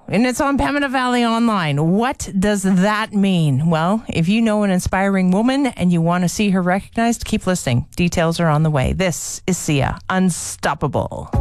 and it's on Pembina Valley Online. What does that mean? Well, if you know an inspiring woman and you want to see her recognized, keep listening. Details are on the way. This is Sia, Unstoppable.